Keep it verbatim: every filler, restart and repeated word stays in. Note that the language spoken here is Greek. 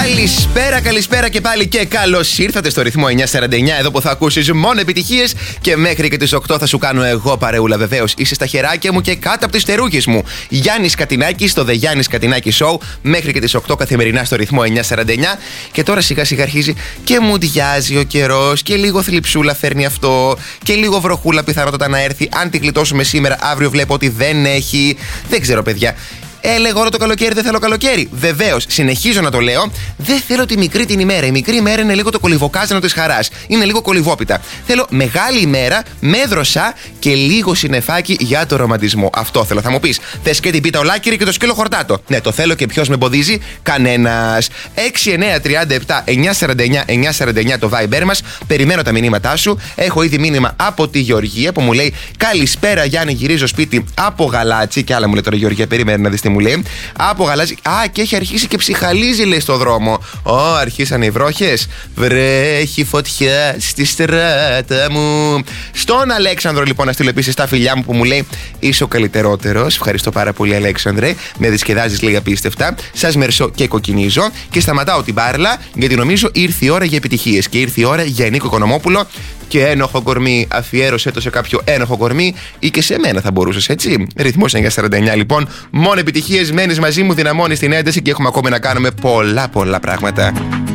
Καλησπέρα, καλησπέρα και πάλι και καλώς ήρθατε στο ρυθμό εννιακόσια σαράντα εννιά. Εδώ που θα ακούσεις μόνο επιτυχίες και μέχρι και τις οκτώ θα σου κάνω εγώ παρεούλα. Βεβαίως είσαι στα χεράκια μου και κάτω από τις τερούχες μου. Γιάννης Κατινάκης στο The Γιάννης Κατινάκη Show μέχρι και τις οκτώ καθημερινά στο ρυθμό εννιακόσια σαράντα εννιά. Και τώρα σιγά σιγά αρχίζει και μουδιάζει ο καιρός και λίγο θλιψούλα φέρνει αυτό και λίγο βροχούλα πιθανότατα να έρθει. Αν τη γλιτώσουμε σήμερα, αύριο βλέπω ότι δεν έχει. Δεν ξέρω, παιδιά. Έλεγα όλο το καλοκαίρι, δεν θέλω καλοκαίρι. Βεβαίως, συνεχίζω να το λέω. Δεν θέλω τη μικρή την ημέρα. Η μικρή ημέρα είναι λίγο το κολυβοκάζανο της χαράς. Είναι λίγο κολυβόπιτα. Θέλω μεγάλη ημέρα, με δροσά και λίγο συννεφάκι για το ρομαντισμό. Αυτό θέλω. Θα μου πεις, θες και την πίτα ολάκυρη και το σκύλο χορτάτο. Ναι, το θέλω και ποιος με εμποδίζει? Κανένας. έξι εννιά τρία επτά εννιακόσια σαράντα εννιά εννιακόσια σαράντα εννιά το Viber μας. Περιμένω τα μηνύματά σου. Έχω ήδη μήνυμα από τη Γεωργία που μου λέει: Καλησπέρα Γιάννη, γυρίζω σπίτι από Γαλάτσι. Και άλλα μου λέει τώρα η Γεωργία, περίμενε να δεις τι μου λέει. Από Γαλάζι. Α, και έχει αρχίσει και ψυχαλίζει, λέει, στο δρόμο. Ω, αρχίσαν οι βρόχες. Βρέχει φωτιά στη στράτα μου. Στον Αλέξανδρο, λοιπόν, να στείλω επίσης τα φιλιά μου που μου λέει: Είσαι ο καλύτερότερος. Ευχαριστώ πάρα πολύ, Αλέξανδρε. Με δισκεδάζεις λίγα απίστευτα. Σας μερσώ και κοκκινίζω. Και σταματάω την μπάρλα γιατί νομίζω ήρθε η ώρα για επιτυχίες. Και ήρθε η ώρα για Νίκο Οικονομόπουλο. Και ένοχο κορμί, αφιέρωσε το σε κάποιο ένοχο κορμί ή και σε μένα θα μπορούσες, έτσι. Ρυθμός εννιακόσια σαράντα εννιά, λοιπόν. Μόνο επιτυχίες, μένεις μαζί μου, δυναμώνεις την ένταση και έχουμε ακόμη να κάνουμε πολλά πολλά πράγματα.